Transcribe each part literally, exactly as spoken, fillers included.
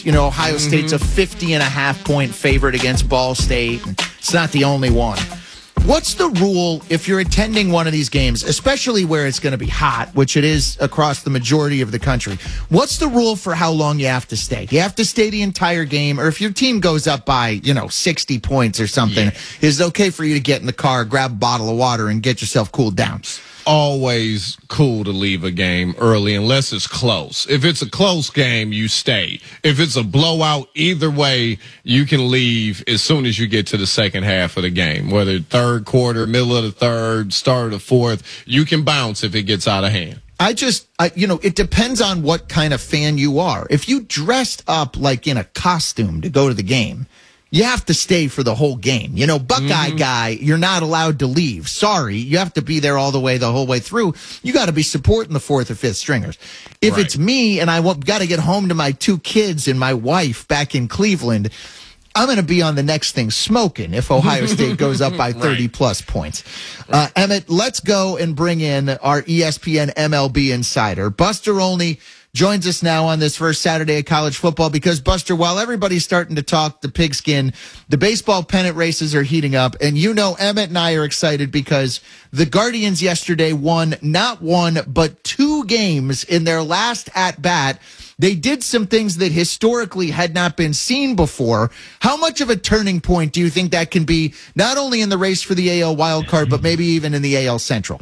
You know, Ohio mm-hmm. State's a fifty and a half point favorite against Ball State. It's not the only one. What's the rule if you're attending one of these games, especially where it's going to be hot, which it is across the majority of the country? What's the rule for how long you have to stay? Do you have to stay the entire game? Or if your team goes up by, you know, sixty points or something, yeah. is it okay for you to get in the car, grab a bottle of water, and get yourself cooled down? Always cool to leave a game early unless it's close. If it's a close game, you stay. If it's a blowout, either way, you can leave as soon as you get to the second half of the game. Whether third quarter, middle of the third, start of the fourth, you can bounce if it gets out of hand. I just, I, you know, it depends on what kind of fan you are. If you dressed up like in a costume to go to the game, you have to stay for the whole game. You know, Buckeye mm-hmm. guy, you're not allowed to leave. Sorry, you have to be there all the way, the whole way through. You got to be supporting the fourth or fifth stringers. If right. it's me and I got to get home to my two kids and my wife back in Cleveland, I'm going to be on the next thing smoking if Ohio State goes up by thirty right. plus points. Uh, Emmett, let's go and bring in our E S P N M L B insider, Buster Olney. Joins us now on this first Saturday of college football because, Buster, while everybody's starting to talk the pigskin, the baseball pennant races are heating up. And you know Emmett and I are excited because the Guardians yesterday won not one but two games in their last at-bat. They did some things that historically had not been seen before. How much of a turning point do you think that can be, not only in the race for the A L wildcard, but maybe even in the A L Central?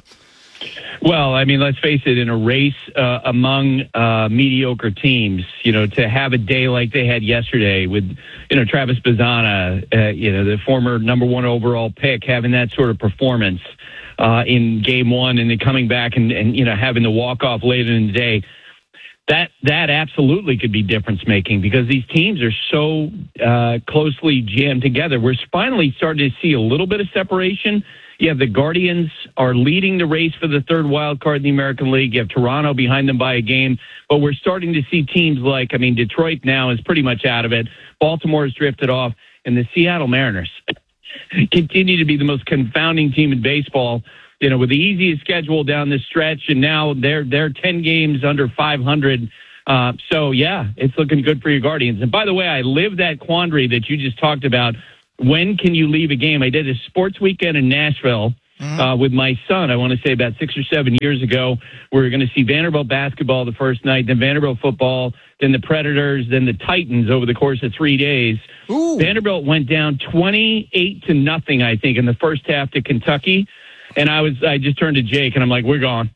Well, I mean, let's face it, in a race uh, among uh, mediocre teams, you know, to have a day like they had yesterday with, you know, Travis Bazzana, uh, you know, the former number one overall pick, having that sort of performance uh, in game one and then coming back and, and, you know, having the walk-off later in the day, that that absolutely could be difference-making because these teams are so uh, closely jammed together. We're finally starting to see a little bit of separation. You have the Guardians are leading the race for the third wild card in the American League. You have Toronto behind them by a game. But we're starting to see teams like, I mean, Detroit now is pretty much out of it. Baltimore has drifted off. And the Seattle Mariners continue to be the most confounding team in baseball, you know, with the easiest schedule down this stretch. And now they're, they're ten games under five hundred. Uh, so, yeah, it's looking good for your Guardians. And by the way, I live that quandary that you just talked about. When can you leave a game? I did a sports weekend in Nashville mm-hmm. uh, with my son, I want to say about six or seven years ago. We were going to see Vanderbilt basketball the first night, then Vanderbilt football, then the Predators, then the Titans over the course of three days. Ooh. Vanderbilt went down twenty-eight to nothing, I think, in the first half to Kentucky. And I was, I just turned to Jake and I'm like, we're gone.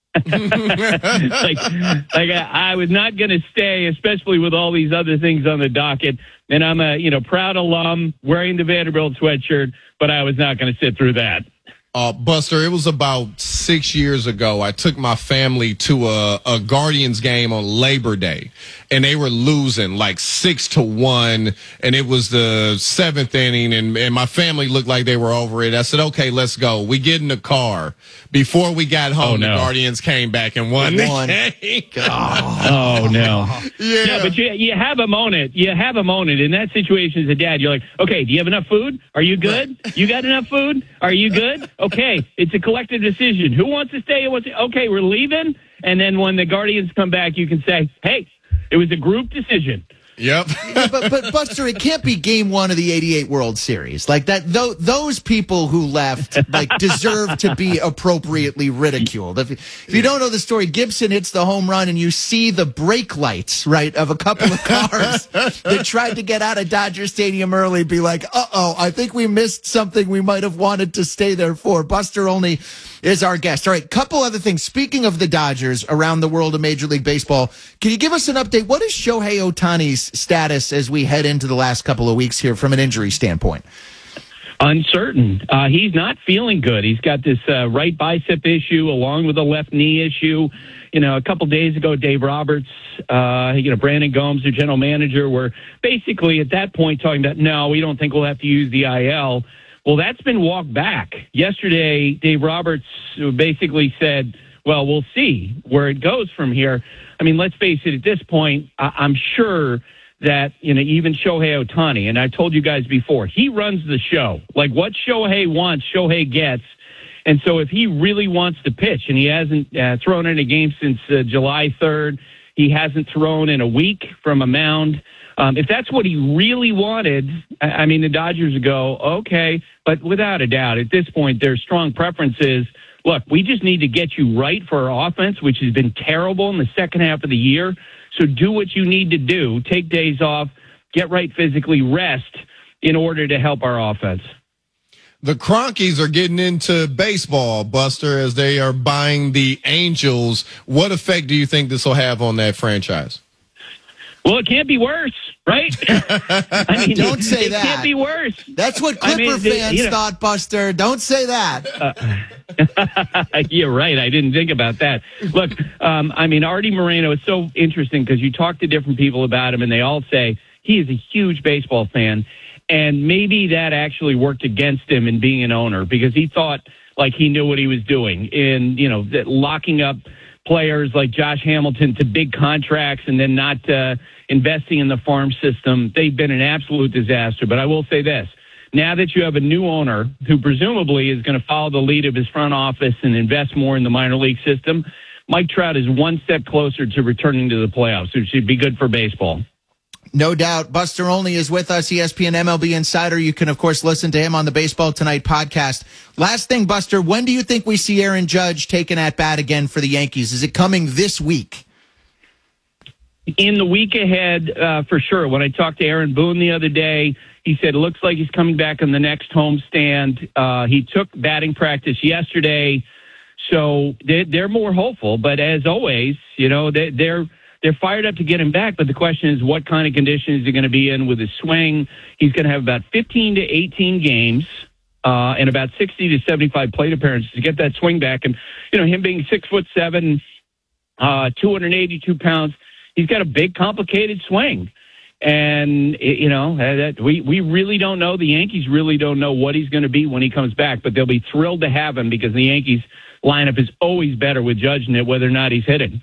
like, like I, I was not going to stay, especially with all these other things on the docket. And I'm a, you know, proud alum wearing the Vanderbilt sweatshirt, but I was not going to sit through that. Uh, Buster, it was about six years ago. I took my family to a, a Guardians game on Labor Day, and they were losing like six to one, and it was the seventh inning, and, and my family looked like they were over it. I said, okay, let's go. We get in the car. Before we got home, oh, no. the Guardians came back and won the game. Oh, no. Yeah. yeah, but you, you have a moment. You have a moment. In that situation as a dad, you're like, okay, do you have enough food? Are you good? You got enough food? Are you good? Okay, it's a collective decision. Who wants to stay? Who wants to, okay, we're leaving. And then when the Guardians come back, you can say, hey, it was a group decision. Yep. yeah, but, but Buster, it can't be game one of the eighty-eight World Series. Like that, th- those people who left like deserve to be appropriately ridiculed. If, if you don't know the story, Gibson hits the home run and you see the brake lights, right, of a couple of cars that tried to get out of Dodger Stadium early be like, uh-oh, I think we missed something we might have wanted to stay there for. Buster Olney is our guest. All right, couple other things. Speaking of the Dodgers around the world of Major League Baseball, can you give us an update? What is Shohei Ohtani's status as we head into the last couple of weeks here from an injury standpoint? Uncertain. Uh, he's not feeling good. He's got this uh, right bicep issue along with a left knee issue. You know, a couple days ago, Dave Roberts, uh, you know, Brandon Gomes, their general manager, were basically at that point talking about, no, we don't think we'll have to use the I L. Well, that's been walked back. Yesterday, Dave Roberts basically said, well, we'll see where it goes from here. I mean, let's face it, at this point, I- I'm sure that, you know, even Shohei Ohtani, and I told you guys before, he runs the show. Like what Shohei wants, Shohei gets. And so if he really wants to pitch, and he hasn't uh, thrown in a game since uh, July third, he hasn't thrown in a week from a mound, Um, if that's what he really wanted, I, I mean, the Dodgers would go, okay, but without a doubt, at this point, their strong preference is, look, we just need to get you right for our offense, which has been terrible in the second half of the year. So do what you need to do. Take days off, get right physically, rest in order to help our offense. The Cronkies are getting into baseball, Buster, as they are buying the Angels. What effect do you think this will have on that franchise? Well, it can't be worse, right? I mean, Don't say it that. It can't be worse. That's what Clipper I mean, fans you know, thought, Buster. Don't say that. Uh, you're right. I didn't think about that. Look, um, I mean, Artie Moreno is so interesting because you talk to different people about him, and they all say he is a huge baseball fan. And maybe that actually worked against him in being an owner because he thought like he knew what he was doing in, you know, that locking up players like Josh Hamilton to big contracts and then not uh, investing in the farm system. They've been an absolute disaster. But I will say this. Now that you have a new owner who presumably is going to follow the lead of his front office and invest more in the minor league system, Mike Trout is one step closer to returning to the playoffs, which should be good for baseball. No doubt. Buster Olney is with us, E S P N M L B Insider. You can, of course, listen to him on the Baseball Tonight podcast. Last thing, Buster, when do you think we see Aaron Judge taking at bat again for the Yankees? Is it coming this week? In the week ahead, uh, for sure. When I talked to Aaron Boone the other day, he said it looks like he's coming back on the next homestand. Uh, he took batting practice yesterday, so they're, they're more hopeful. But as always, you know, they, they're They're fired up to get him back, but the question is what kind of conditions is he going to be in with his swing. He's going to have about fifteen to eighteen games uh, and about sixty to seventy-five plate appearances to get that swing back. And, you know, him being six foot seven, uh, two hundred eighty-two pounds, he's got a big, complicated swing. And, you know, that we, we really don't know. The Yankees really don't know what he's going to be when he comes back, but they'll be thrilled to have him because the Yankees lineup is always better with Judge in it, whether or not he's hitting.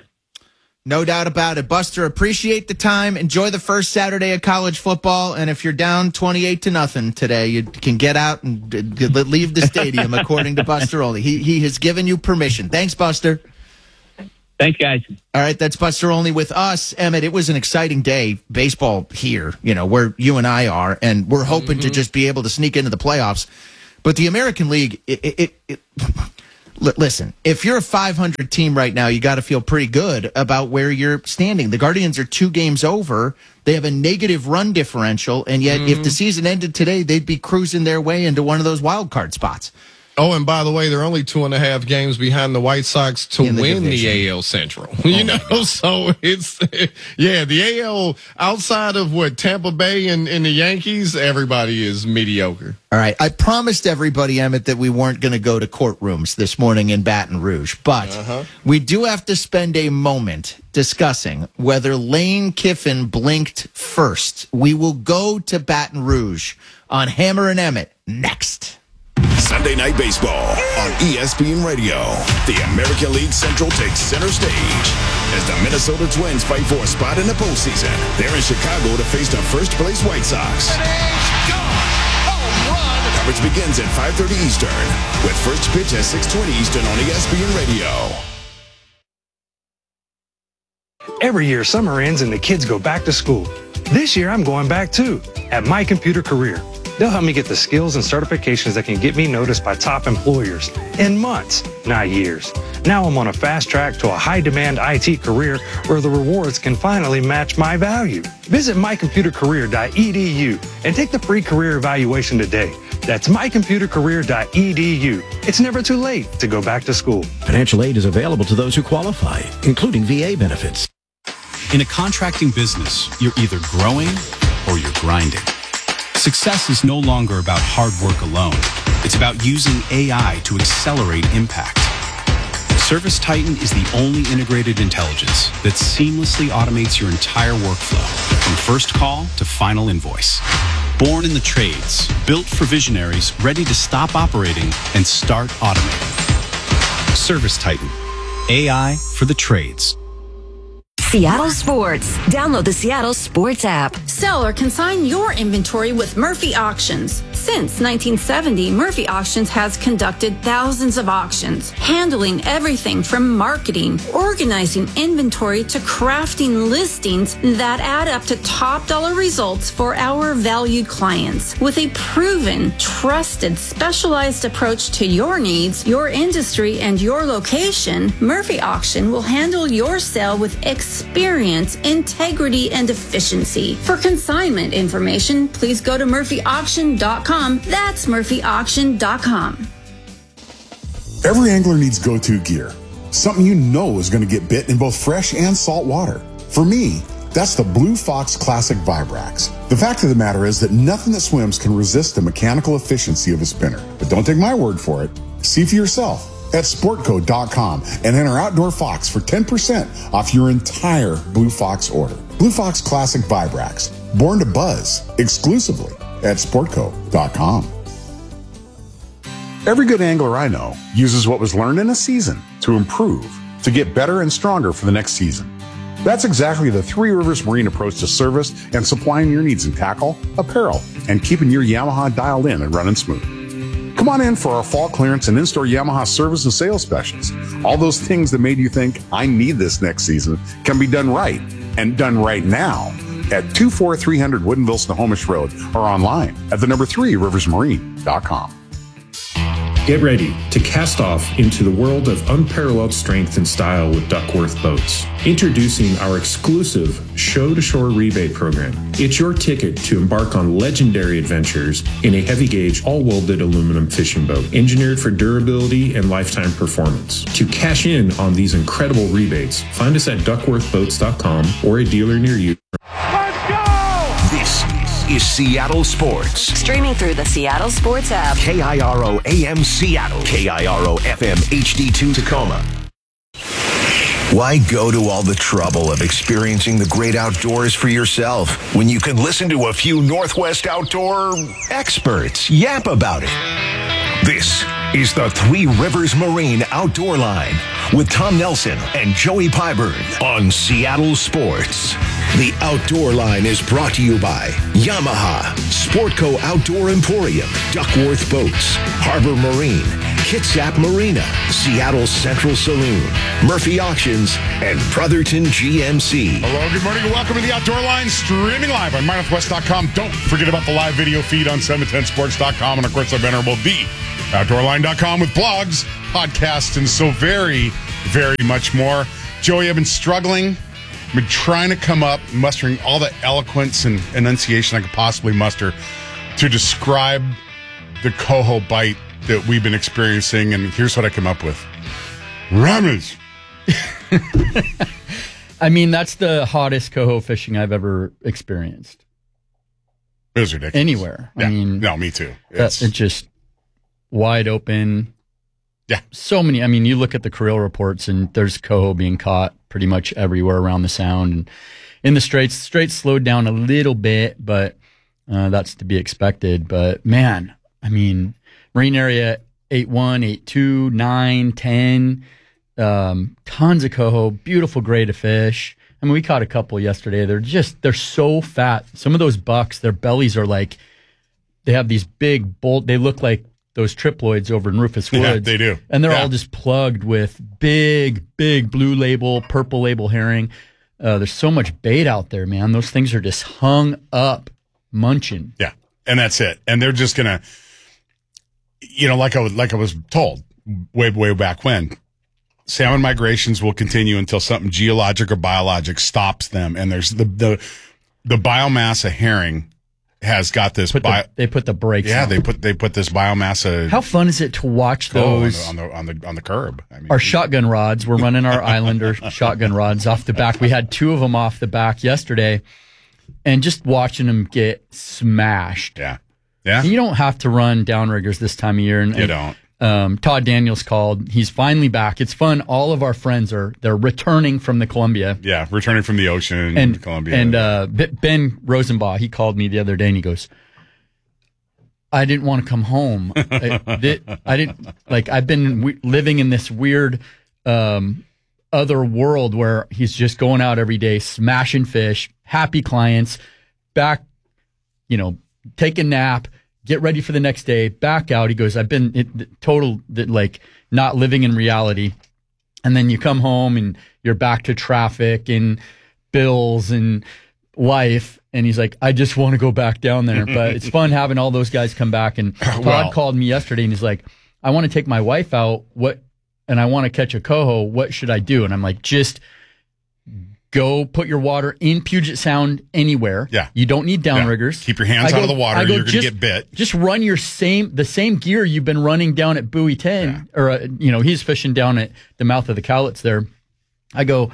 No doubt about it. Buster, appreciate the time. Enjoy the first Saturday of college football. And if you're down twenty-eight to nothing today, you can get out and leave the stadium, according to Buster Olney. He, he has given you permission. Thanks, Buster. Thanks, guys. All right, that's Buster Olney with us. Emmett, it was an exciting day, baseball here, you know, where you and I are, and we're hoping mm-hmm. to just be able to sneak into the playoffs. But the American League, it... it, it, it listen, if you're a five hundred team right now, you got to feel pretty good about where you're standing. The Guardians are two games over. They have a negative run differential, and yet mm-hmm. if the season ended today, they'd be cruising their way into one of those wild card spots. Oh, and by the way, they're only two and a half games behind the White Sox to the win division. The A L Central. Oh, you know, so it's, yeah, the A L outside of what, Tampa Bay and, and the Yankees, everybody is mediocre. All right. I promised everybody, Emmett, that we weren't going to go to courtrooms this morning in Baton Rouge, but uh-huh. we do have to spend a moment discussing whether Lane Kiffin blinked first. We will go to Baton Rouge on Hammer and Emmett next. Sunday Night Baseball on E S P N Radio. The American League Central takes center stage as the Minnesota Twins fight for a spot in the postseason. They're in Chicago to face the first-place White Sox. It is gone. Home run. Coverage begins at five thirty Eastern with first pitch at six twenty Eastern on E S P N Radio. Every year, summer ends and the kids go back to school. This year, I'm going back too at My Computer Career. They'll help me get the skills and certifications that can get me noticed by top employers in months, not years. Now I'm on a fast track to a high-demand I T career where the rewards can finally match my value. Visit my computer career dot e d u and take the free career evaluation today. That's my computer career dot e d u. It's never too late to go back to school. Financial aid is available to those who qualify, including V A benefits. In a contracting business, you're either growing or you're grinding. Success is no longer about hard work alone. It's about using A I to accelerate impact. ServiceTitan is the only integrated intelligence that seamlessly automates your entire workflow, from first call to final invoice. Born in the trades, built for visionaries ready to stop operating and start automating. ServiceTitan, A I for the trades. Seattle Sports. Download the Seattle Sports app. Sell or consign your inventory with Murphy Auctions. Since nineteen seventy, Murphy Auctions has conducted thousands of auctions, handling everything from marketing, organizing inventory, to crafting listings that add up to top dollar results for our valued clients. With a proven, trusted, specialized approach to your needs, your industry, and your location, Murphy Auction will handle your sale with experience, integrity, and efficiency. For consignment information, please go to murphy auction dot com. That's murphy auction dot com. Every angler needs go-to gear. Something you know is going to get bit in both fresh and salt water. For me, that's the Blue Fox Classic Vibrax. The fact of the matter is that nothing that swims can resist the mechanical efficiency of a spinner. But don't take my word for it. See for yourself at sportco dot com and enter Outdoor Fox for ten percent off your entire Blue Fox order. Blue Fox Classic Vibrax, born to buzz, exclusively at sportco dot com. Every good angler I know uses what was learned in a season to improve, to get better and stronger for the next season. That's exactly the Three Rivers Marine approach to service and supplying your needs in tackle, apparel, and keeping your Yamaha dialed in and running smooth. Come on in for our fall clearance and in-store Yamaha service and sales specials. All those things that made you think, I need this next season, can be done right, and done right now at two four three hundred Woodinville Snohomish Road or online at the number three rivers marine dot com. Get ready to cast off into the world of unparalleled strength and style with Duckworth Boats. Introducing our exclusive Show-to-Shore rebate program. It's your ticket to embark on legendary adventures in a heavy-gauge, all-welded aluminum fishing boat, engineered for durability and lifetime performance. To cash in on these incredible rebates, find us at duckworth boats dot com or a dealer near you. This is Seattle Sports. Streaming through the Seattle Sports app. K I R O A M Seattle. K I R O F M H D two Tacoma. Why go to all the trouble of experiencing the great outdoors for yourself when you can listen to a few Northwest outdoor experts yap about it? This is the Three Rivers Marine Outdoor Line with Tom Nelson and Joey Pyburn on Seattle Sports. The Outdoor Line is brought to you by Yamaha, Sportco Outdoor Emporium, Duckworth Boats, Harbor Marine, Kitsap Marina, Seattle Central Saloon, Murphy Auctions, and Brotherton G M C. Hello, good morning, and welcome to the Outdoor Line, streaming live on my northwest dot com. Don't forget about the live video feed on seven ten sports dot com, and of course, the venerable the outdoor line dot com with blogs, podcasts, and so very, very much more. Joey, I've been struggling. I've been trying to come up, mustering all the eloquence and enunciation I could possibly muster to describe the coho bite that we've been experiencing, and here's what I come up with. Rammers. I mean, that's the hottest coho fishing I've ever experienced. It was ridiculous. Anywhere. Yeah. I mean, no, me too. It's it just wide open. Yeah. So many. I mean, you look at the Creel reports, and there's coho being caught pretty much everywhere around the sound. And in the Straits, Straits slowed down a little bit, but uh, that's to be expected. But man, I mean, marine area eight one, eight two, nine, ten, um, tons of coho, beautiful grade of fish. I mean, we caught a couple yesterday. They're just, they're so fat. Some of those bucks, their bellies are like, they have these big bolt, they look like those triploids over in Rufus Woods. Yeah, they do. And they're yeah. all just plugged with big, big blue label, purple label herring. Uh, there's so much bait out there, man. Those things are just hung up, munching. Yeah, and that's it. And they're just going to, you know, like I was, like I was told way, way back when, salmon migrations will continue until something geologic or biologic stops them. And there's the the, the biomass of herring has got this. Put Bio- the, they put the brakes. Yeah, on. they put they put this biomass of. How fun is it to watch those on the, on the on the on the curb? I mean, our shotgun rods. We're running our Islander shotgun rods off the back. We had two of them off the back yesterday, and just watching them get smashed. Yeah, yeah. And you don't have to run downriggers this time of year. And, you don't. Um, Todd Daniels called. He's finally back. It's fun. All of our friends are they're returning from the Columbia. Yeah, returning from the ocean and Columbia. And uh, Ben Rosenbaugh, he called me the other day and he goes, "I didn't want to come home. I, did, I didn't like. I've been w- living in this weird um, other world where he's just going out every day, smashing fish, happy clients, back, you know, take a nap." get ready for the next day, back out. He goes, I've been it, total, like, not living in reality. And then you come home and you're back to traffic and bills and life. And he's like, I just want to go back down there. But it's fun having all those guys come back. And Todd well, called me yesterday and he's like, I want to take my wife out. What? And I want to catch a coho. What should I do? And I'm like, just go put your water in Puget Sound anywhere. Yeah. You don't need downriggers. Yeah. Keep your hands go, out of the water. Go, you're going to get bit. Just run your same, the same gear you've been running down at Buoy ten, yeah. or, uh, you know, he's fishing down at the mouth of the Cowlitz there. I go,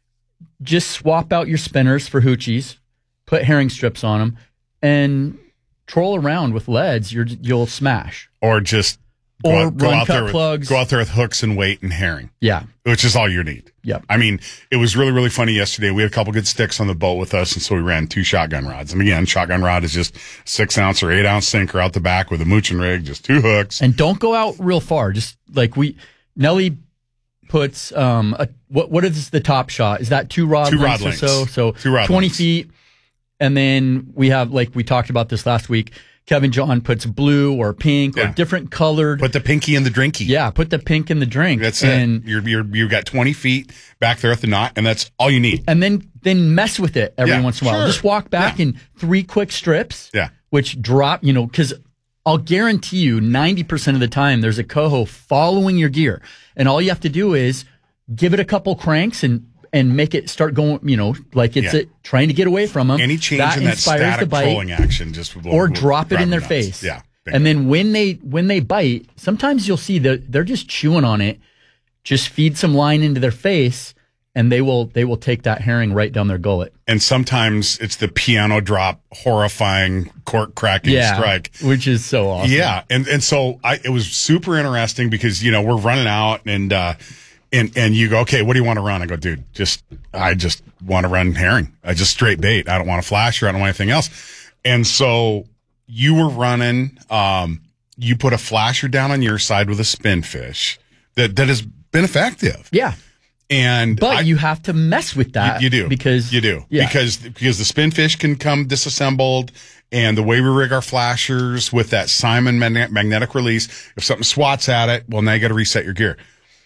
just swap out your spinners for hoochies, put herring strips on them, and troll around with leads. You're, you'll smash. Or just go or out, go run out cut there with, plugs. Go out there with hooks and weight and herring. Yeah. Which is all you need. Yeah. I mean, it was really, really funny yesterday. We had a couple good sticks on the boat with us, and so we ran two shotgun rods. And again, shotgun rod is just six ounce or eight ounce sinker out the back with a mooching rig, just two hooks. And don't go out real far. Just like we, Nelly puts, um, a, what, what is the top shot? Is that two rod two lengths rod or so? So two rod twenty lengths. feet. And then we have, like we talked about this last week, Kevin John puts blue or pink Yeah. or different colored. Put the pinky in the drinky. Yeah, put the pink in the drink. That's and, it. You're, you're, you've got twenty feet back there at the knot, and that's all you need. And then then mess with it every Yeah, once in a while. sure. Just walk back Yeah. in three quick strips. Yeah. Which drop, you know, because I'll guarantee you ninety percent of the time there's a coho following your gear. And all you have to do is give it a couple cranks and and make it start going, you know, like it's Yeah. a, trying to get away from them. Any change in that inspires the static bite, trolling action just will, or will drop it drive in their them nuts. face. Yeah. And then when they when they bite, sometimes you'll see that they're just chewing on it. Just feed some line into their face, and they will they will take that herring right down their gullet. And sometimes it's the piano drop, horrifying cork cracking Yeah, strike, which is so awesome. Yeah, and and so I, it was super interesting because you know we're running out and uh, and and you go, okay, what do you want to run? I go, dude, just I just want to run herring. I just straight bait. I don't want a flasher. I don't want anything else. And so you were running. Um, you put a flasher down on your side with a spin fish that that has been effective. Yeah. And But I, you have to mess with that. you, you do because you do yeah. because because the spin fish can come disassembled, and the way we rig our flashers with that Simon magne- magnetic release, if something swats at it, well, now you got to reset your gear.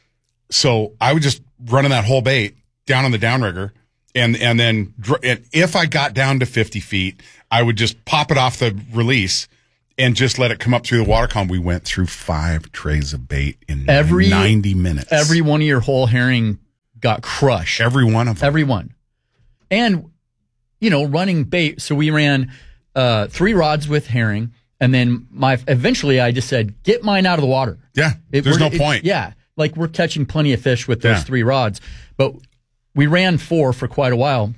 So I would just running that whole bait down on the downrigger, and and then dr- and if I got down to fifty feet, I would just pop it off the release and just let it come up through the water column. We went through five trays of bait in every ninety minutes. Every one of your whole herring got crushed. Every one of them. Every one. And, you know, running bait. So we ran uh, three rods with herring. And then my eventually I just said, get mine out of the water. Yeah. It, there's no it, point. Yeah. Like we're catching plenty of fish with those Yeah. three rods. But we ran four for quite a while.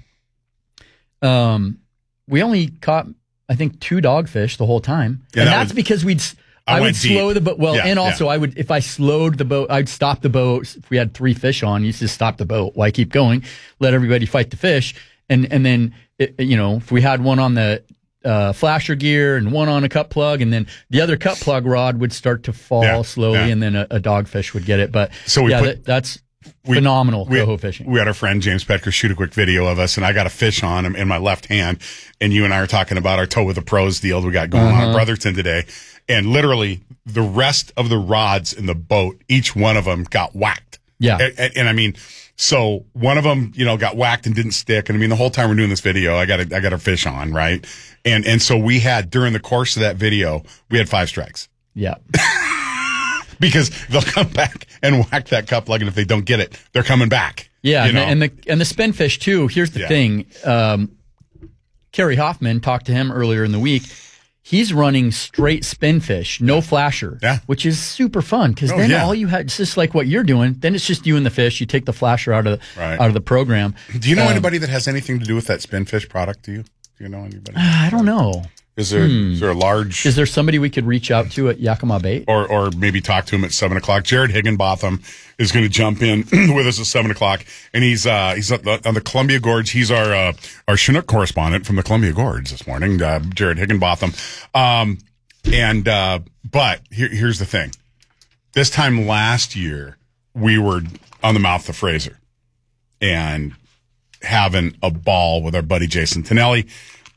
Um, we only caught, I think, two dogfish the whole time. Yeah, and that that's was- because we'd. I I, would went deep. slow the boat. Well, Yeah, and also yeah. I would, if I slowed the boat, I'd stop the boat. If we had three fish on, you just stop the boat. Why keep going? Let everybody fight the fish. And, and then, it, you know, if we had one on the, uh, flasher gear and one on a cut plug, and then the other cut plug rod would start to fall Yeah, slowly, yeah. and then a, a dogfish would get it. But So we yeah, put- that, that's We- phenomenal we, coho fishing. We had our friend James Petker shoot a quick video of us, and I got a fish on him in my left hand. And you and I are talking about our Toe with the Pros deal we got going on Uh-huh. at Brotherton today. And literally, the rest of the rods in the boat, each one of them got whacked. Yeah. And, and, and I mean, so one of them, you know, got whacked and didn't stick. And I mean, the whole time we're doing this video, I got a, I got a fish on, right? And and so we had during the course of that video, we had five strikes. Yeah. Because they'll come back and whack that cup plug, and if they don't get it, they're coming back. Yeah, you and, know? the, and the and the spin fish too. Here's the Yeah. thing. Um, Kerry Hoffman talked to him earlier in the week. He's running straight spin fish, no flasher, Yeah. which is super fun because Oh, then yeah. all you had, it's just like what you're doing. Then it's just you and the fish. You take the flasher out of the, Right. out of the program. Do you know Um, anybody that has anything to do with that spin fish product? Do you? Do you know anybody? I don't know. Is there Hmm. is there a large Is there somebody we could reach out to at Yakima Bait? or or maybe talk to him at seven o'clock? Jared Higginbotham is going to jump in with us at seven o'clock, and he's uh he's on the, on the Columbia Gorge. He's our uh, our Chinook correspondent from the Columbia Gorge this morning. Uh, Jared Higginbotham, um, and uh, but here, here's the thing. This time last year, we were on the mouth of Fraser, and having a ball with our buddy Jason Tonelli.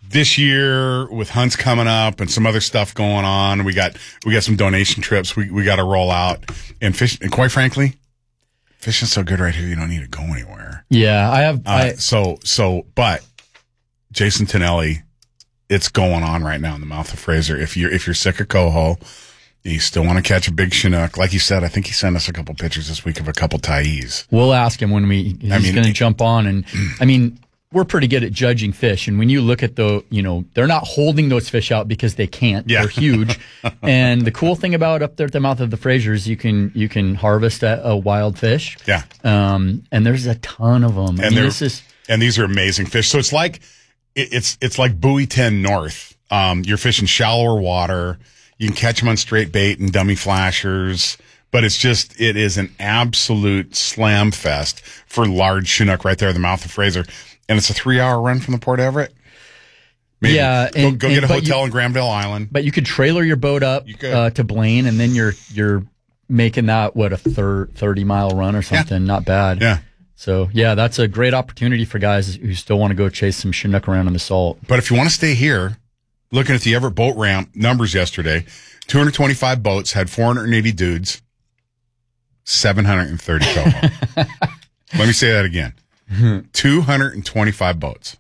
this year with hunts coming up and some other stuff going on, we got we got some donation trips we we got to roll out and fish. And quite frankly, fishing's so good right here, you don't need to go anywhere. Yeah, I have. Uh, I, so so, but Jason Tonelli, it's going on right now in the mouth of Fraser. If you're if you're sick of coho, you still want to catch a big Chinook, like he said. I think he sent us a couple pictures this week of a couple Thais. We'll ask him when we he's I mean, going to jump on, and I mean. We're pretty good at judging fish. And when you look at the, you know, they're not holding those fish out because they can't. Yeah. They're huge. And the cool thing about up there at the mouth of the Fraser is you can, you can harvest a, a wild fish. Yeah. Um, and there's a ton of them. And, I mean, this is, and these are amazing fish. So it's like, it, it's, it's like Buoy ten North. Um, you're fishing shallower water. You can catch them on straight bait and dummy flashers. But it's just, it is an absolute slam fest for large Chinook right there at the mouth of Fraser. And it's a three-hour run from the Port Everett. Maybe. Yeah, go, and, go and, get a hotel you, in Granville Island. But you could trailer your boat up uh, to Blaine, and then you're you're making that what a thir- thirty mile run or something. Yeah. Not bad. Yeah. So yeah, that's a great opportunity for guys who still want to go chase some Chinook around in the salt. But if you want to stay here, looking at the Everett boat ramp numbers yesterday, two hundred twenty-five boats had four hundred eighty dudes, seven hundred thirty coho. Let me say that again. two hundred twenty-five boats,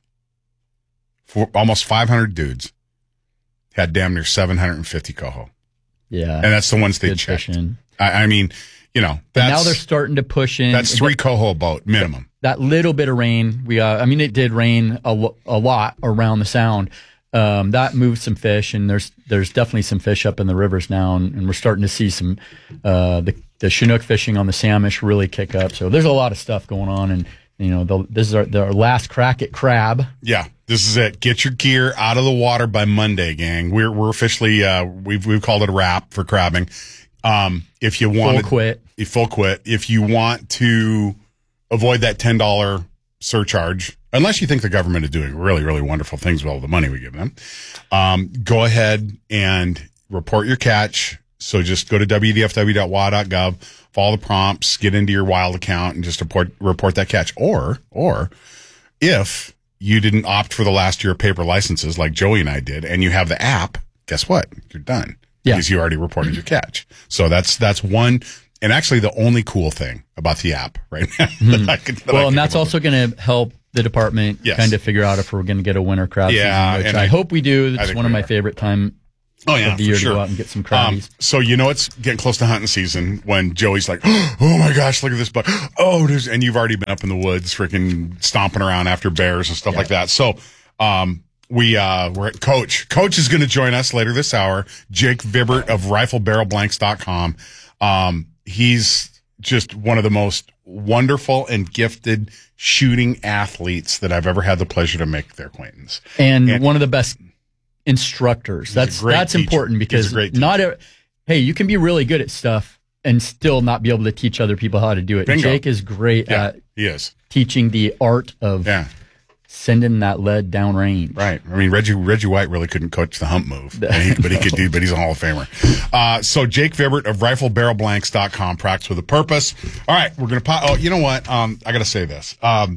for almost five hundred dudes, had damn near seven hundred fifty coho. Yeah. And that's the ones they Good checked. Fishing. I, I mean, you know, that's, now they're starting to push in. That's three coho a boat minimum. That little bit of rain, we uh, I mean, it did rain a, lo- a lot around the sound. Um, that moved some fish, and there's there's definitely some fish up in the rivers now, and, and we're starting to see some uh, the the Chinook fishing on the Samish really kick up. So there's a lot of stuff going on, and you know, the, this is our, our last crack at crab. Yeah, this is it. Get your gear out of the water by Monday, gang. We're we're officially uh, we've we've called it a wrap for crabbing. Um, if you want full quit, full quit. If you want to avoid that ten dollar surcharge, unless you think the government is doing really really wonderful things with all the money we give them, um, go ahead and report your catch. So just go to w d f w dot w a dot gov. Follow the prompts, get into your wild account, and just report report that catch. Or, or if you didn't opt for the last year of paper licenses like Joey and I did, and you have the app, guess what? You're done. Yeah. Because you already reported your catch. So that's that's one, and actually the only cool thing about the app right now. Mm-hmm. that could, that well, and that's also going to help the department yes. kind of figure out if we're going to get a winter crab yeah, season, which and I, I hope we do. It's one of my are. favorite time. Oh yeah, of the year for sure. to go out and get some crabbies. Um, so you know it's getting close to hunting season when Joey's like, "Oh my gosh, look at this buck!" Oh, there's and you've already been up in the woods, freaking stomping around after bears and stuff yeah. like that. So, um, we uh, we're at Coach. Coach is going to join us later this hour. Jake Vibert of Rifle Barrel Blanks dot com. Um, he's just one of the most wonderful and gifted shooting athletes that I've ever had the pleasure to make their acquaintance, and, and one of the best instructors. That's that's teacher. important because not a, hey, you can be really good at stuff and still not be able to teach other people how to do it. Bingo. Jake is great yeah, at he is. teaching the art of yeah. sending that lead down range. Right. I mean, Reggie Reggie White really couldn't coach the hump move, but he, but he could do. But he's a Hall of Famer. Uh, so Jake Vibert of Rifle Barrel Blanks dot com, practice with a purpose. All right, we're gonna. Po- oh, you know what? Um, I gotta say this. Um,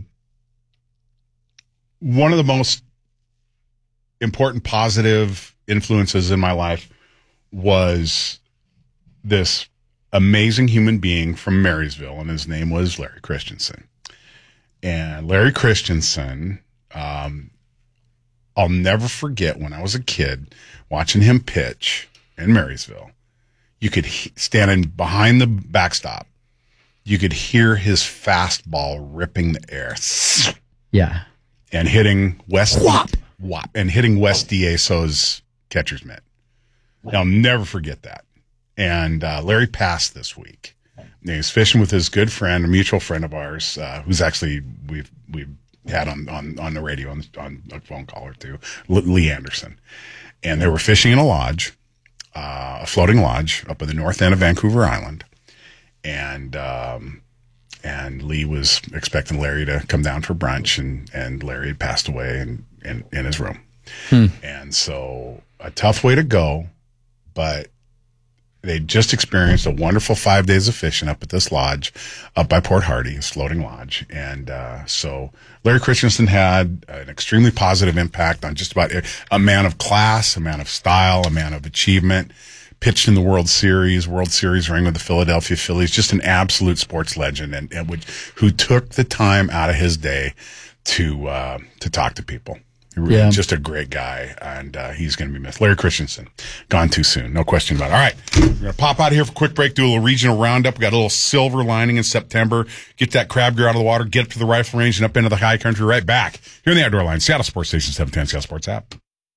one of the most important positive influences in my life was this amazing human being from Marysville, and his name was Larry Christensen. And Larry Christensen, um, I'll never forget when I was a kid watching him pitch in Marysville. You could he- standing behind the backstop, you could hear his fastball ripping the air. Yeah. And hitting West Whop. Whop, and hitting Wes D'Aso's catcher's mitt. I'll never forget that. And uh, Larry passed this week. And he was fishing with his good friend, a mutual friend of ours, uh, who's actually we've we've had on on, on the radio on, on a phone call or two, Lee Anderson. And they were fishing in a lodge, uh, a floating lodge up at the north end of Vancouver Island, and um, and Lee was expecting Larry to come down for brunch, and and Larry had passed away and. In, in his room. Hmm. And so a tough way to go, but They just experienced a wonderful five days of fishing up at this lodge, up by Port Hardy, this floating lodge. And uh, so Larry Christensen had an extremely positive impact on just about a man of class, a man of style, a man of achievement. Pitched in the World Series, World Series ring with the Philadelphia Phillies. Just an absolute sports legend, and, and would, who took the time out of his day to uh, to talk to people. Yeah. Just a great guy, and uh, he's going to be missed. Larry Christensen, gone too soon, no question about it. All right, we're going to pop out of here for a quick break, do a little regional roundup. We got a little silver lining in September. Get that crab gear out of the water, get up to the rifle range, and up into the high country. Right back here in the Outdoor Line, Seattle Sports Station seven ten, Seattle Sports app.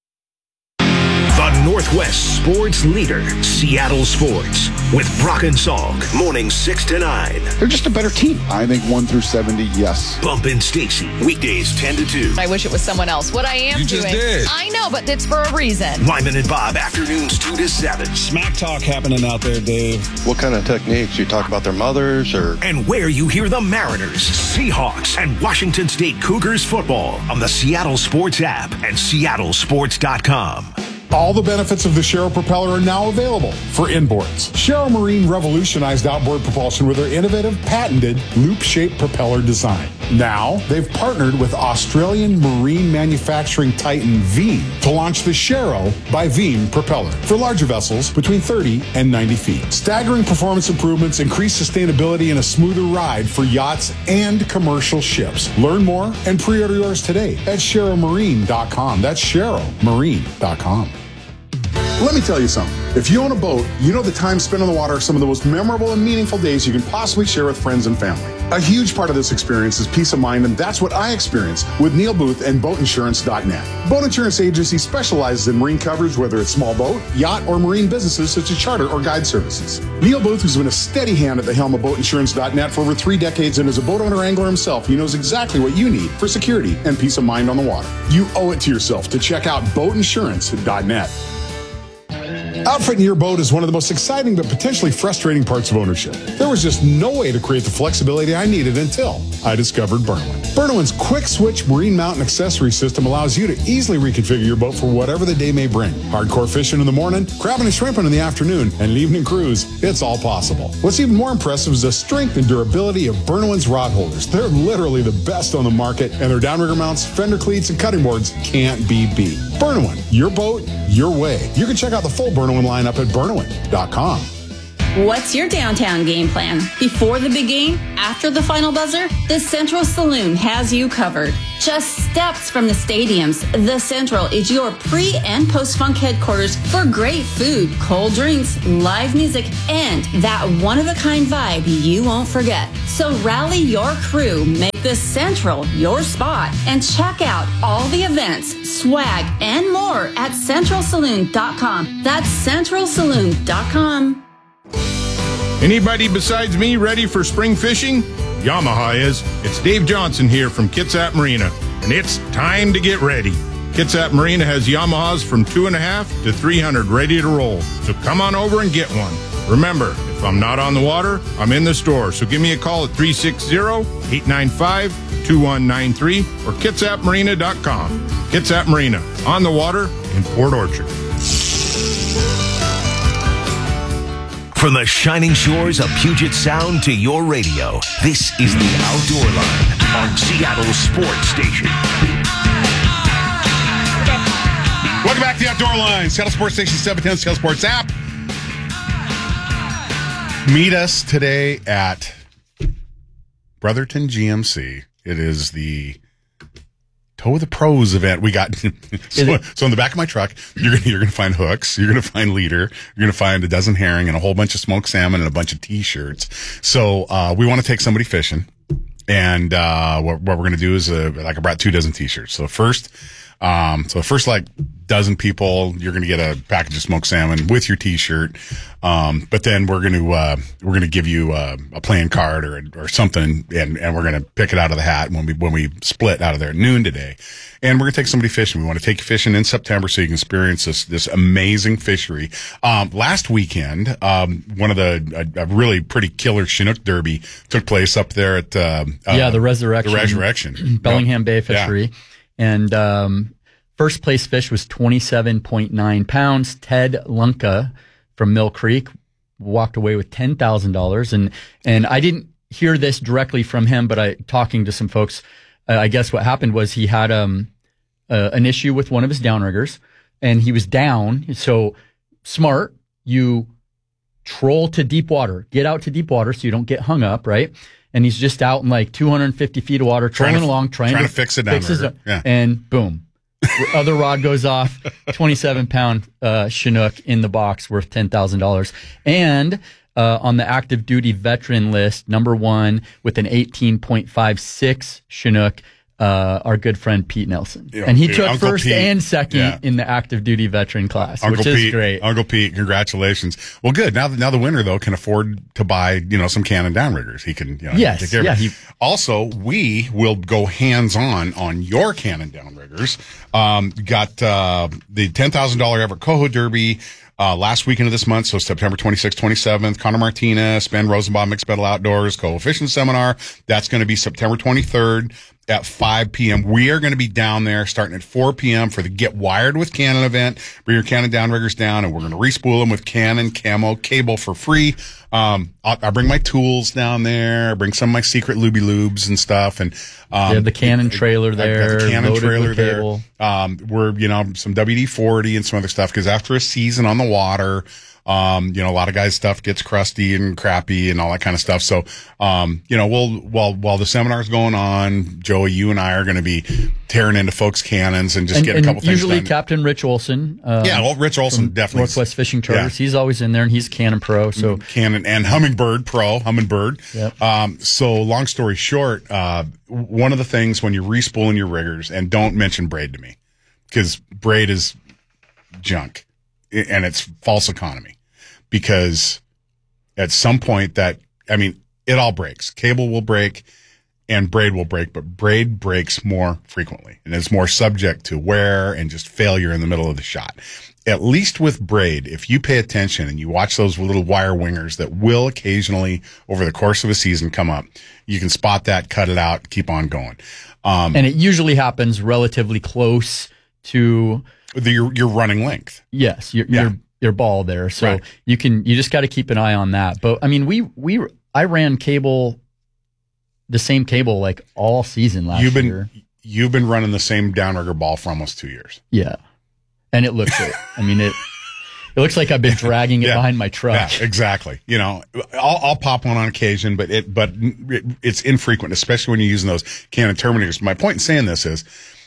The Northwest sports leader, Seattle Sports, with Brock and Salk, mornings six to nine. They're just a better team. I think one through seventy, yes. Bump and Stacy, weekdays ten to two. I wish it was someone else. What I am You doing. just did. I know, but it's for a reason. Lyman and Bob, afternoons two to seven. Smack talk happening out there, Dave. What kind of techniques? You talk about their mothers or? And where you hear the Mariners, Seahawks, and Washington State Cougars football on the Seattle Sports app and seattle sports dot com. All the benefits of the Sharrow propeller are now available for inboards. Sharrow Marine revolutionized outboard propulsion with their innovative, patented, loop-shaped propeller design. Now, they've partnered with Australian marine manufacturing titan Veem to launch the Sharrow by Veem propeller for larger vessels between thirty and ninety feet. Staggering performance improvements, increased sustainability, and a smoother ride for yachts and commercial ships. Learn more and pre-order yours today at sharrow marine dot com. That's sharrow marine dot com. Let me tell you something. If you own a boat, you know the time spent on the water are some of the most memorable and meaningful days you can possibly share with friends and family. A huge part of this experience is peace of mind, and that's what I experience with Neil Booth and boat insurance dot net. Boat Insurance Agency specializes in marine coverage, whether it's small boat, yacht, or marine businesses such as charter or guide services. Neil Booth, who's been a steady hand at the helm of boat insurance dot net for over three decades and is a boat owner angler himself, he knows exactly what you need for security and peace of mind on the water. You owe it to yourself to check out boat insurance dot net. Outfitting your boat is one of the most exciting but potentially frustrating parts of ownership. There was just no way to create the flexibility I needed until I discovered Burnowin. Burnowin's quick switch marine mount and accessory system allows you to easily reconfigure your boat for whatever the day may bring. Hardcore fishing in the morning, crabbing and shrimping in the afternoon, and an evening cruise, it's all possible. What's even more impressive is the strength and durability of Burnowin's rod holders. They're literally the best on the market, and their downrigger mounts, fender cleats, and cutting boards can't be beat. Burnowin, your boat, your way. You can check out the full Burnowin lineup at burnowin dot com. What's your downtown game plan? Before the big game? After the final buzzer? The Central Saloon has you covered. Just steps from the stadiums, the Central is your pre- and post-funk headquarters for great food, cold drinks, live music, and that one-of-a-kind vibe you won't forget. So rally your crew, make the Central your spot, and check out all the events, swag, and more at central saloon dot com. That's central saloon dot com. Anybody besides me ready for spring fishing? Yamaha is. It's Dave Johnson here from Kitsap Marina, and it's time to get ready. Kitsap Marina has Yamahas from two and a half to three hundred ready to roll, so come on over and get one. Remember, if I'm not on the water, I'm in the store, so give me a call at three six zero, eight nine five, two one nine three or kitsap marina dot com. Kitsap Marina, on the water in Port Orchard. From the shining shores of Puget Sound to your radio, this is the Outdoor Line on Seattle Sports Station. Welcome back to the Outdoor Line, Seattle Sports Station seven ten, Seattle Sports app. Meet us today at Brotherton G M C. It is the Toe of the Pros event. We got so, so in the back of my truck, you're gonna you're gonna find hooks, you're gonna find leader, you're gonna find a dozen herring and a whole bunch of smoked salmon and a bunch of T-shirts. So uh, we want to take somebody fishing, and uh, what, what we're gonna do is uh, like I brought two dozen T-shirts. So first, um, so the first like dozen people, you're gonna get a package of smoked salmon with your T-shirt. Um, but then we're going to, uh, we're going to give you, uh, a playing card or, or something, and, and we're going to pick it out of the hat when we, when we split out of there at noon today. And we're going to take somebody fishing. We want to take you fishing in September so you can experience this, this amazing fishery. Um, last weekend, um, one of the, a, a really pretty killer Chinook Derby took place up there at, uh, yeah, uh, the Resurrection, the Resurrection, Bellingham Bay Fishery. Yeah. And, um, first place fish was twenty-seven point nine pounds. Ted Lunka from Mill Creek walked away with ten thousand dollars. And, and I didn't hear this directly from him, but I, talking to some folks, uh, I guess what happened was he had, um, uh, an issue with one of his downriggers and he was down. So smart, you troll to deep water, get out to deep water so you don't get hung up, right? And he's just out in like two hundred fifty feet of water, trolling trying to, along, trying, trying to, to fix it down fix his, yeah. And boom, other rod goes off, twenty-seven pound uh, Chinook in the box worth ten thousand dollars. And uh, on the active duty veteran list, number one with an eighteen point five six Chinook, uh, our good friend Pete Nelson. Yeah, and he Pete, took Uncle first Pete. and second Yeah. in the active duty veteran class, Uncle which is Pete, great. Uncle Pete, congratulations. Well, good. Now, now the winner though can afford to buy, you know, some Cannon downriggers. He can, you know, Yes, take care of yeah, it. he- Also, we will go hands on on your Cannon downriggers. Um, got uh, the ten thousand dollars Everett Coho Derby. Uh, last weekend of this month, so September twenty-sixth, twenty-seventh, Connor Martinez, Ben Rosenbaum, Mixed Pedal Outdoors, Coho Fishing Seminar. That's going to be September twenty-third at five p.m. We are going to be down there starting at four p.m. for the Get Wired with Cannon event. Bring your Cannon downriggers down, and we're going to respool them with Cannon camo cable for free. Um, I'll, I'll bring my tools down there. I bring some of my secret looby loobs and stuff. And um, They have the Cannon trailer I've got there, the Cannon loaded trailer with there. cable. Um, we're, you know, some W D forty and some other stuff because after a season on the water, um, you know, a lot of guys' stuff gets crusty and crappy and all that kind of stuff. So, um, you know, we'll, while, while the seminar's going on, Joey, you and I are going to be tearing into folks' cannons and just and, get a and couple things usually done. Captain Rich Olson. Uh, Yeah, well, Rich Olson from definitely- Northwest Fishing Charters. Yeah. He's always in there, and he's Cannon Pro. So Cannon and Hummingbird Pro, Hummingbird. Yep. Um, so long story short, uh, one of the things when you're respooling your riggers, and don't mention braid to me because braid is junk and it's false economy because at some point that, I mean, it all breaks. Cable will break and braid will break, but braid breaks more frequently and is more subject to wear and just failure in the middle of the shot. At least with braid, if you pay attention and you watch those little wire wingers that will occasionally over the course of a season come up, you can spot that, cut it out, keep on going. Um, and it usually happens relatively close to the, your, your running length. Yes, your Yeah. your, your ball there. So Right. you can you just got to keep an eye on that. But I mean, we we I ran cable, the same cable like all season last You've been year. you've been running the same downrigger ball for almost two years. Yeah, and it looks it. I mean it. It looks like I've been dragging it Yeah. behind my truck. Yeah, exactly. You know, I'll, I'll pop one on occasion, but it, but it, it's infrequent, especially when you're using those Cannon Terminators. My point in saying this is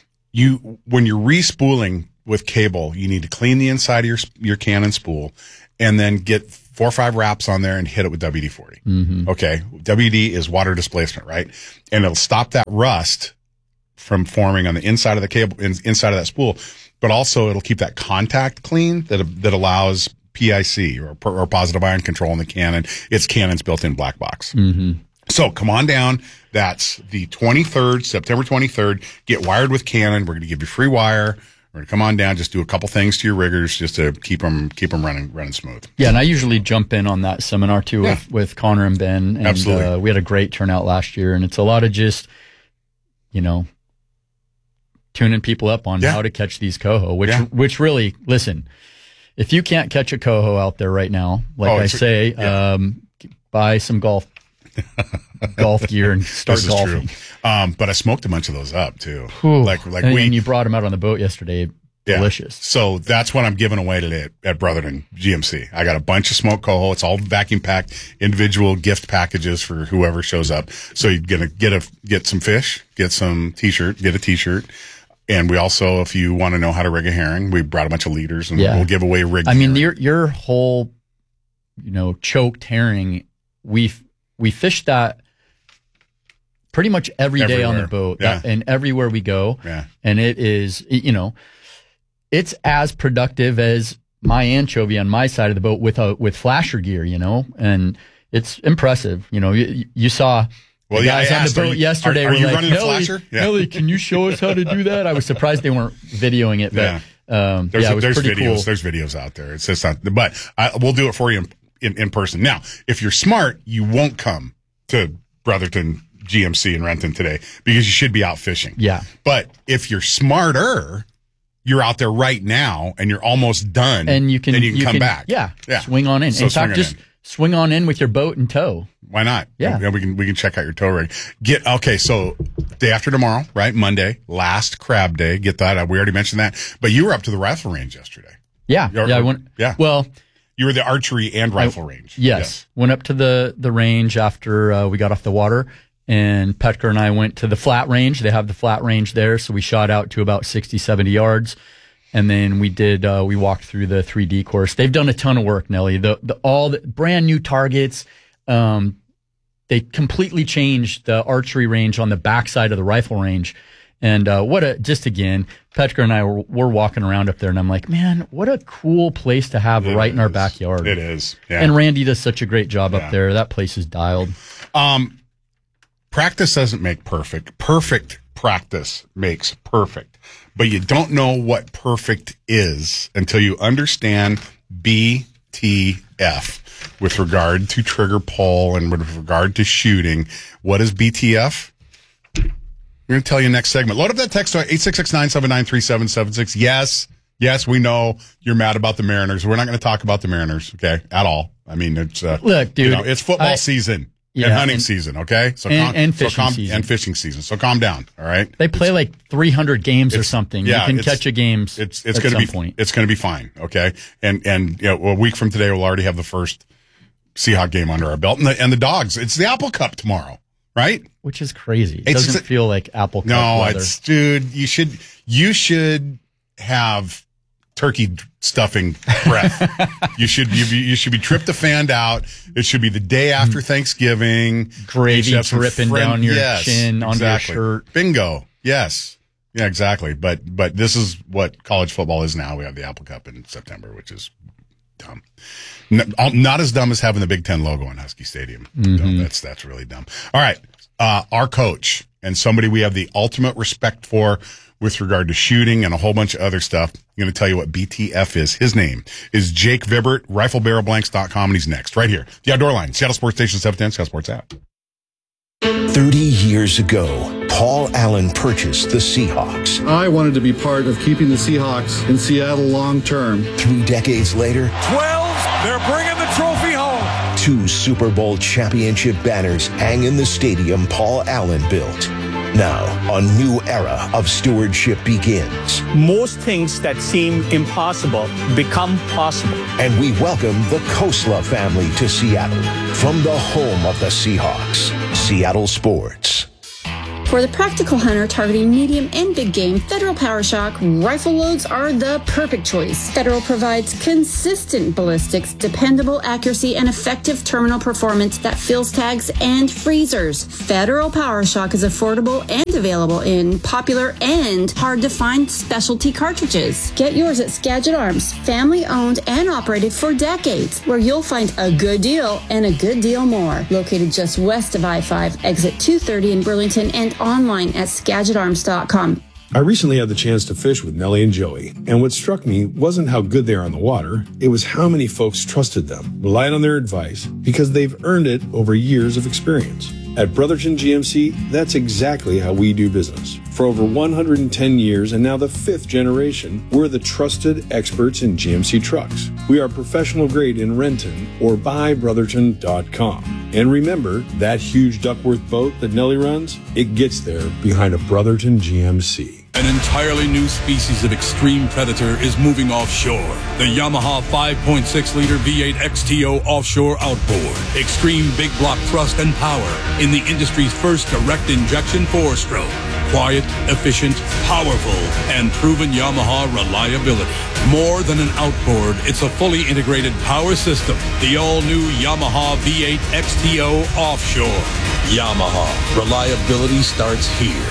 you, when you're respooling with cable, you need to clean the inside of your, your Cannon spool and then get four or five wraps on there and hit it with W D forty. Mm-hmm. Okay. W D is water displacement, right? And it'll stop that rust from forming on the inside of the cable, in, inside of that spool, but also it'll keep that contact clean that that allows P I C or, or positive ion control in the Cannon. It's Cannon's built-in black box. Mm-hmm. So come on down. That's the twenty-third, September twenty-third. Get wired with Cannon. We're going to give you free wire. We're going to come on down, just do a couple things to your riggers just to keep them, keep them running, running smooth. Yeah, and I usually jump in on that seminar too Yeah. with, with Connor and Ben. And, Absolutely. Uh, we had a great turnout last year, and it's a lot of just, you know, tuning people up on Yeah. how to catch these coho, which Yeah. which really, listen, if you can't catch a coho out there right now, like Oh, I it's- say, yeah. um, buy some golf golf gear and start This is golfing. true. Um, but I smoked a bunch of those up too. Whew. Like, like and, we, and you brought them out on the boat yesterday. Yeah. Delicious. So that's what I'm giving away today at, at Brotherton G M C. I got a bunch of smoked coho. It's all vacuum packed, individual gift packages for whoever shows up. So you're gonna get a get some fish, get some t-shirt, get a t-shirt, and we also, if you want to know how to rig a herring, we brought a bunch of leaders and Yeah. we'll give away rig. I mean, herring. your your whole, you know, choked herring. We we fished that pretty much every day on the Everywhere. boat, Yeah. that- and everywhere we go. Yeah. And it is, you know, it's as productive as my anchovy on my side of the boat with a with flasher gear, you know, and it's impressive. You know, you, you saw. Well, the yeah, I guys on the asked, are boat you- yesterday are- are were you like, running a Nelly, flasher? Yeah. Nelly, can you show us how to do that? I was surprised they weren't videoing it, but um, There's, yeah, it was there's pretty videos. cool. There's videos out there. It's just not, but I, we'll do it for you in, in, in person. Now, if you're smart, you won't come to Brotherton G M C in Renton today because you should be out fishing. Yeah. But if you're smarter, you're out there right now and you're almost done, and you can then you can come back. Yeah, Yeah. swing on in. So in swing fact, on just in. swing on in with your boat and tow. Why not? Yeah. We can we can check out your tow rig. Get okay, so day after tomorrow, right? Monday, last crab day. Get that. We already mentioned that. But you were up to the rifle range yesterday. Yeah. You're, yeah, I went yeah. Well, you were the archery and rifle I, range. Yes. yes. Went up to the the range after uh, we got off the water, and Petker and I went to the flat range. They have the flat range there, so we shot out to about sixty, seventy yards. And then we did, uh, we walked through the three D course. They've done a ton of work, Nelly. The, the, all the brand new targets. Um, they completely changed the archery range on the backside of the rifle range. And, uh, what a, just again, Petker and I were, were walking around up there, and I'm like, man, what a cool place to have it right is. in our backyard. It is. Yeah. And Randy does such a great job yeah. up there. That place is dialed. Um, practice doesn't make perfect. Perfect practice makes perfect. But you don't know what perfect is until you understand B T F with regard to trigger pull and with regard to shooting. What is B T F? We're going to tell you next segment. Load up that text to eight six six, nine seven nine, three seven seven six. Yes, yes, we know you're mad about the Mariners. We're not going to talk about the Mariners, okay, at all. I mean, it's uh, look, dude, you know, it's football I, season. Yeah, and hunting and, season, okay? So and, calm, and fishing so calm, season. And fishing season. So calm down, all right? They play it's, like three hundred games or something. Yeah, you can catch a game it's, it's at gonna some be, point. It's going to be fine, okay? And, and you know, a week from today, we'll already have the first Seahawk game under our belt. And the, and the dogs, it's the Apple Cup tomorrow, right? Which is crazy. It It's doesn't a, feel like Apple Cup No, weather. it's, dude, you should, you should have turkey stuffing breath. you should you, be, you should be tryptophaned out. It should be the day after Thanksgiving. Gravy dripping friend, down your yes, chin, exactly. onto your shirt. Bingo. Yes. Yeah, exactly. But but this is what college football is now. We have the Apple Cup in September, which is dumb. Not, not as dumb as having the Big Ten logo on Husky Stadium. Mm-hmm. That's that's really dumb. All right. Uh, our coach and somebody we have the ultimate respect for with regard to shooting and a whole bunch of other stuff. I'm going to tell you what B T F is. His name is Jake Vibert, rifle barrel blanks dot com, and he's next, right here. The Outdoor Line, Seattle Sports Station seven ten, Seattle Sports app. thirty years ago, Paul Allen purchased the Seahawks. I wanted to be part of keeping the Seahawks in Seattle long term. Three decades later, twelve, they're bringing the trophy home. Two Super Bowl championship banners hang in the stadium Paul Allen built. Now, a new era of stewardship begins. Most things that seem impossible become possible. And we welcome the Kosla family to Seattle from the home of the Seahawks, Seattle Sports. For the practical hunter targeting medium and big game, Federal PowerShock rifle loads are the perfect choice. Federal provides consistent ballistics, dependable accuracy, and effective terminal performance that fills tags and freezers. Federal PowerShock is affordable and available in popular and hard-to-find specialty cartridges. Get yours at Skagit Arms, family-owned and operated for decades, where you'll find a good deal and a good deal more. Located just west of I five, exit two thirty in Burlington, and online at skagit arms dot com. I recently had the chance to fish with Nellie and Joey, and what struck me wasn't how good they are on the water, it was how many folks trusted them, relied on their advice, because they've earned it over years of experience. At Brotherton G M C, that's exactly how we do business. For over one hundred ten years, and now the fifth generation, we're the trusted experts in G M C trucks. We are professional grade in Renton or buy brotherton dot com. And remember, that huge Duckworth boat that Nellie runs, it gets there behind a Brotherton G M C. An entirely new species of extreme predator is moving offshore. The Yamaha five point six liter V eight X T O offshore outboard. Extreme big block thrust and power in the industry's first direct injection four-stroke. Quiet, efficient, powerful, and proven Yamaha reliability. More than an outboard, it's a fully integrated power system. The all-new Yamaha V eight X T O offshore. Yamaha. Reliability starts here.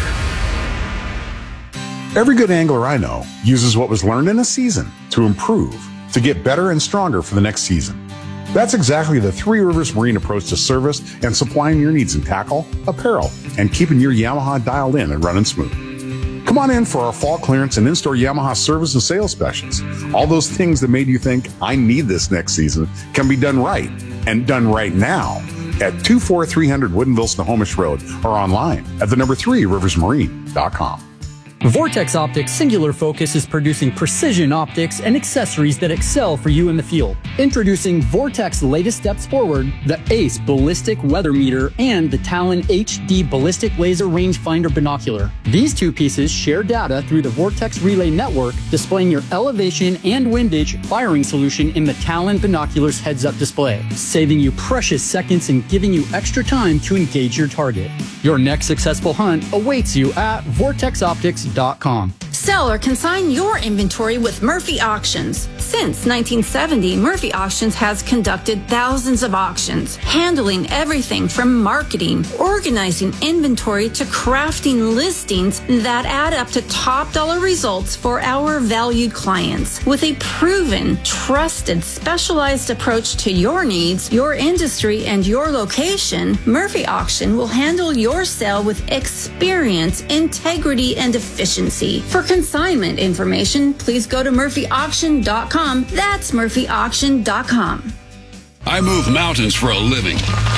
Every good angler I know uses what was learned in a season to improve, to get better and stronger for the next season. That's exactly the Three Rivers Marine approach to service and supplying your needs in tackle, apparel, and keeping your Yamaha dialed in and running smooth. Come on in for our fall clearance and in-store Yamaha service and sales specials. All those things that made you think, I need this next season, can be done right, and done right now at two forty-three hundred Woodinville Snohomish Road or online at the number three rivers marine dot com. Vortex Optics' singular focus is producing precision optics and accessories that excel for you in the field. Introducing Vortex's latest steps forward, the ACE Ballistic Weather Meter and the Talon H D Ballistic Laser Rangefinder Binocular. These two pieces share data through the Vortex Relay Network, displaying your elevation and windage firing solution in the Talon Binoculars heads-up display, saving you precious seconds and giving you extra time to engage your target. Your next successful hunt awaits you at vortex optics dot com. Sell or consign your inventory with Murphy Auctions. Since nineteen seventy, Murphy Auctions has conducted thousands of auctions, handling everything from marketing, organizing inventory to crafting listings that add up to top dollar results for our valued clients. With a proven, trusted, specialized approach to your needs, your industry, and your location, Murphy Auction will handle your sale with experience, integrity, and efficiency. For consignment information, please go to murphy auction dot com. That's murphy auction dot com. I move mountains for a living.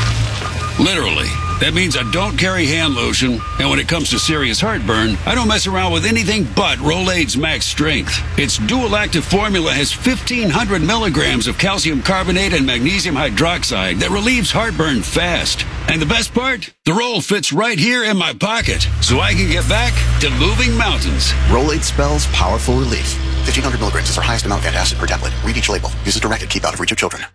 Literally. That means I don't carry hand lotion, and when it comes to serious heartburn, I don't mess around with anything but Rolaids Max Strength. Its dual-active formula has fifteen hundred milligrams of calcium carbonate and magnesium hydroxide that relieves heartburn fast. And the best part? The roll fits right here in my pocket, so I can get back to moving mountains. Rolaids spells powerful relief. fifteen hundred milligrams is our highest amount of antacid per tablet. Read each label. Use as directed. Keep out of reach of children.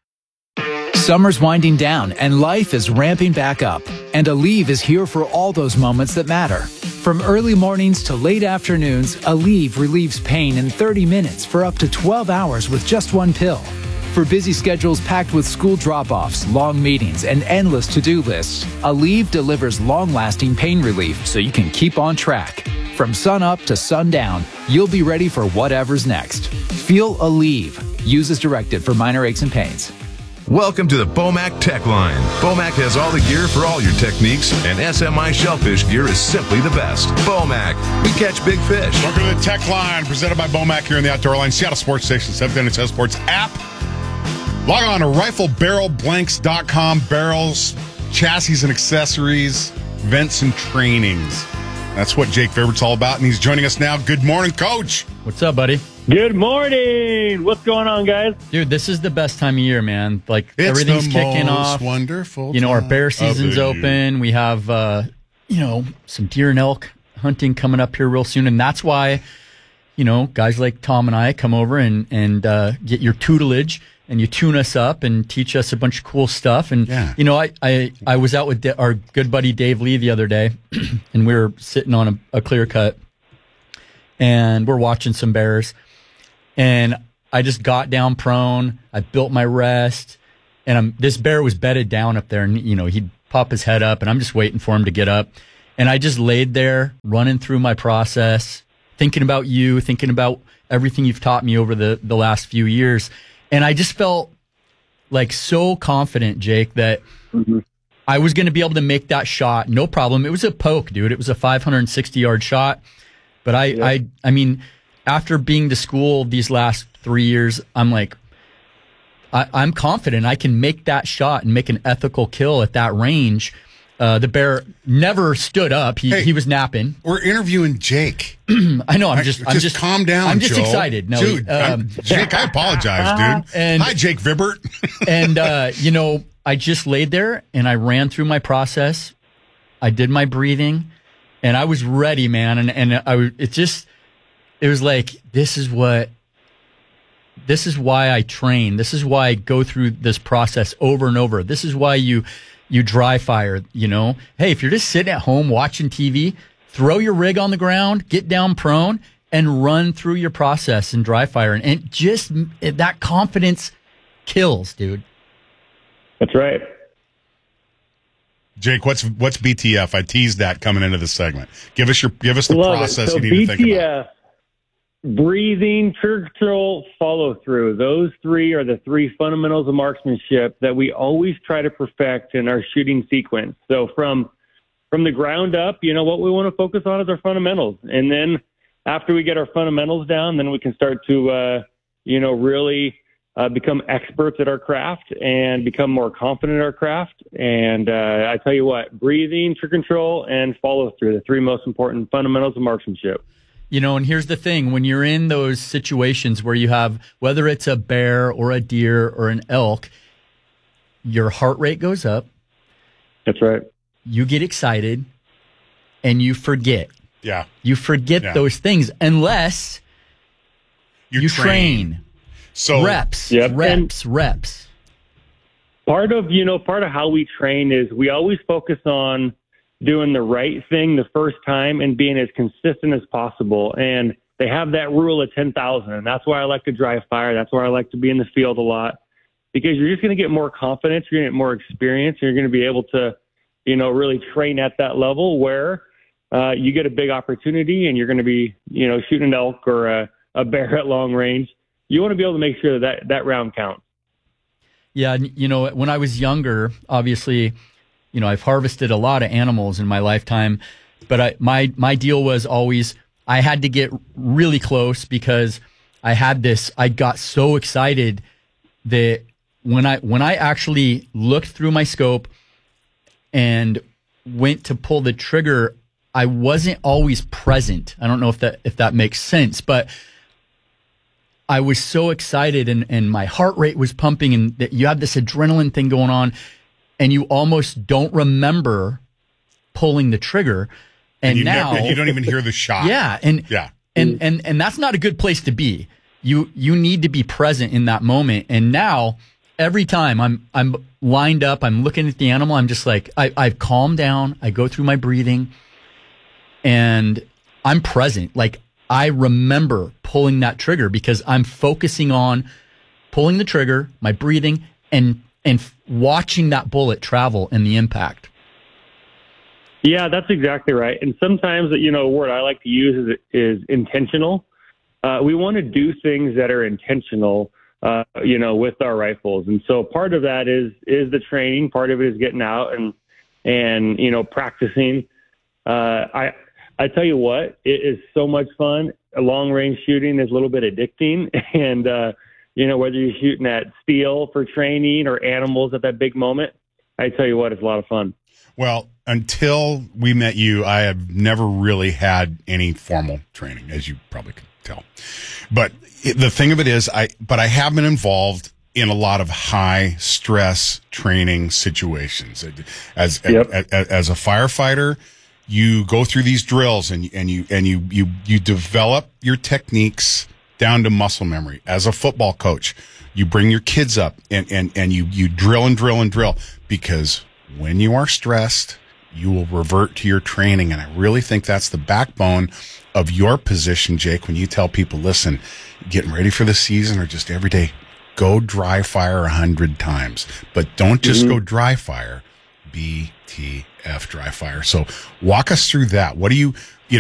Summer's winding down and life is ramping back up. And Aleve is here for all those moments that matter. From early mornings to late afternoons, Aleve relieves pain in thirty minutes for up to twelve hours with just one pill. For busy schedules packed with school drop-offs, long meetings, and endless to-do lists, Aleve delivers long-lasting pain relief so you can keep on track. From sun up to sundown, you'll be ready for whatever's next. Feel Aleve. Use as directed for minor aches and pains. Welcome to the Bomac Tech Line. Bomac has all the gear for all your techniques, and S M I Shellfish gear is simply the best. Bomac, we catch big fish. Welcome to the Tech Line, presented by Bomac here in the Outdoor Line, Seattle Sports Station, seventh N H S Sports app. Log on to rifle barrel blanks dot com. Barrels, chassis and accessories, vents and trainings. That's what Jake Verbert's all about, and he's joining us now. Good morning, Coach. What's up, buddy? Good morning. What's going on, guys? Dude, this is the best time of year, man. Like, it's everything's the kicking most off. Wonderful. You know, our bear season's open. We have, uh, you know, some deer and elk hunting coming up here real soon. And that's why, you know, guys like Tom and I come over and, and uh, get your tutelage, and you tune us up and teach us a bunch of cool stuff. And, yeah. you know, I, I, I was out with our good buddy Dave Lee the other day, and we were sitting on a, a clear cut, and we're watching some bears. And I just got down prone. I built my rest, and I'm, this bear was bedded down up there, and you know he'd pop his head up, and I'm just waiting for him to get up. And I just laid there, running through my process, thinking about you, thinking about everything you've taught me over the the last few years, and I just felt like so confident, Jake, that mm-hmm. I was going to be able to make that shot, no problem. It was a poke, dude. It was a five hundred sixty yard shot, but I, yeah. I, I mean. After being to school these last three years, I'm like, I, I'm confident I can make that shot and make an ethical kill at that range. Uh, the bear never stood up; he hey, he was napping. We're interviewing Jake. I know. I'm just, just, I'm just calm down. I'm just Joe. excited. No, dude, um, Jake, I apologize, dude. And, Hi, Jake Vibert. and uh, you know, I just laid there and I ran through my process. I did my breathing, and I was ready, man. And and I it just. It was like, this is what, this is why I train. This is why I go through this process over and over. This is why you, you dry fire, you know? Hey, if you're just sitting at home watching T V, throw your rig on the ground, get down prone, and run through your process and dry fire. And it just, that confidence kills, dude. That's right. Jake, what's what's B T F? I teased that coming into the segment. Give us your give us the Love process so you need B T F, to think about. Breathing, trigger control, follow through. Those three are the three fundamentals of marksmanship that we always try to perfect in our shooting sequence. So from from the ground up, you know, what we want to focus on is our fundamentals. And then after we get our fundamentals down, then we can start to, uh, you know, really uh, become experts at our craft and become more confident in our craft. And uh, I tell you what, breathing, trigger control, and follow through, the three most important fundamentals of marksmanship. You know, and here's the thing. When you're in those situations where you have, whether it's a bear or a deer or an elk, your heart rate goes up. That's right. You get excited and you forget. Yeah. You forget Yeah. those things unless you, you train. train. So reps, Yep. reps, reps. Part of, you know, part of how we train is we always focus on doing the right thing the first time and being as consistent as possible. And they have that rule of ten thousand. And that's why I like to dry fire. That's why I like to be in the field a lot, because you're just going to get more confidence. You're going to get more experience. And you're going to be able to, you know, really train at that level where uh, you get a big opportunity and you're going to be, you know, shooting an elk or a, a bear at long range. You want to be able to make sure that that round counts. Yeah. You know, when I was younger, obviously, you know, I've harvested a lot of animals in my lifetime, but I, my, my deal was always, I had to get really close because I had this, I got so excited that when I, when I actually looked through my scope and went to pull the trigger, I wasn't always present. I don't know if that, if that makes sense, but I was so excited and, and my heart rate was pumping and that you have this adrenaline thing going on. And you almost don't remember pulling the trigger, and, And you now never- you don't even hear the shot. Yeah, and Yeah. and and and that's not a good place to be. You you need to be present in that moment. And now every time I'm I'm lined up, I'm looking at the animal. I'm just like I I've calmed down. I go through my breathing, and I'm present. Like I remember pulling that trigger because I'm focusing on pulling the trigger, my breathing, and and watching that bullet travel and the impact. Yeah, that's exactly right. And sometimes, you know, a word I like to use is, is intentional. Uh, we want to do things that are intentional, uh, you know, with our rifles. And so part of that is is the training. Part of it is getting out and, and you know, practicing. Uh, I I tell you what, it is so much fun. Long-range shooting is a little bit addicting. And, uh, you know, whether you're shooting at steel for training or animals at that big moment, I tell you what, it's a lot of fun. Well, until we met you, I have never really had any formal training, as you probably can tell. But it, the thing of it is, I but I have been involved in a lot of high stress training situations. As Yep. as, as a firefighter, you go through these drills and and you and you you you develop your techniques down to muscle memory. As a football coach, you bring your kids up and and and you you drill and drill and drill, because when you are stressed, you will revert to your training. And I really think that's the backbone of your position, Jake, when you tell people, listen, getting ready for the season or just every day, go dry fire a hundred times. But don't just Mm-hmm. go dry fire, B T F dry fire. So walk us through that. What do you, you